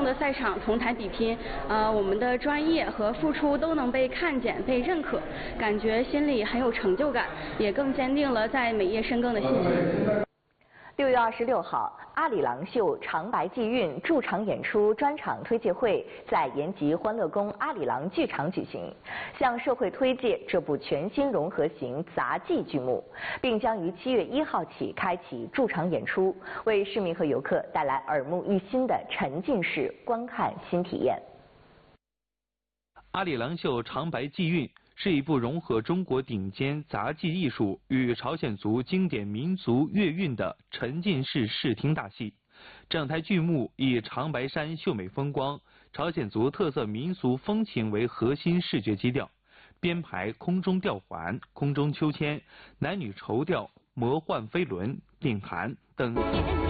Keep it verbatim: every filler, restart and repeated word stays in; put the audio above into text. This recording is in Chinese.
的赛场同台比拼，呃，我们的专业和付出都能被看见、被认可，感觉心里很有成就感，也更坚定了在美业深耕的信心。 六月二十六号，阿里郎秀长白季韵驻场演出专场推介会在延吉欢乐宫阿里郎剧场举行，向社会推介这部全新融合型杂技剧目，并将于七月一号起开启驻场演出，为市民和游客带来耳目一新的沉浸式观看新体验。 阿里郎秀长白季韵是一部融合中国顶尖杂技艺术与朝鲜族经典民族乐韵的沉浸式视听大戏。整台剧目以长白山秀美风光、朝鲜族特色民俗风情为核心视觉基调，编排空中吊环、空中秋千、男女绸吊、魔幻飞轮、定弹等。